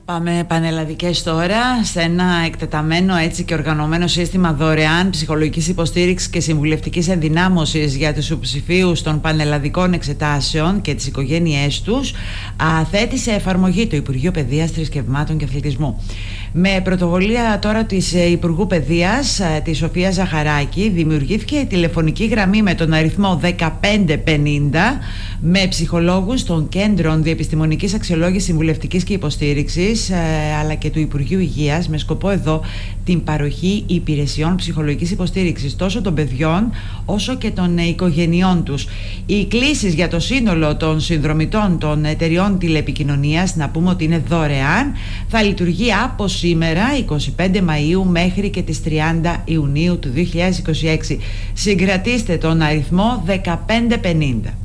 Πάμε πανελλαδικές τώρα, σε ένα εκτεταμένο έτσι και οργανωμένο σύστημα δωρεάν ψυχολογικής υποστήριξης και συμβουλευτικής ενδυνάμωσης για τους υποψηφίους των πανελλαδικών εξετάσεων και τις οικογένειές τους, θέτει σε εφαρμογή το Υπουργείο Παιδείας, Θρησκευμάτων και Αθλητισμού. Με πρωτοβουλία τώρα της Υπουργού Παιδείας, της Σοφίας Ζαχαράκη, δημιουργήθηκε η τηλεφωνική γραμμή με τον αριθμό 1550 με ψυχολόγους των Κέντρων Διεπιστημονικής Αξιολόγησης Συμβουλευτικής και Υποστήριξης αλλά και του Υπουργείου Υγείας, με σκοπό εδώ την παροχή υπηρεσιών ψυχολογικής υποστήριξης τόσο των παιδιών όσο και των οικογενειών τους. Οι κλήσεις για το σύνολο των συνδρομητών των εταιριών τηλεπικοινωνίας, να πούμε ότι είναι δωρεάν, θα λειτουργεί από σήμερα 25 Μαΐου μέχρι και τις 30 Ιουνίου του 2026. Συγκρατήστε τον αριθμό 1550.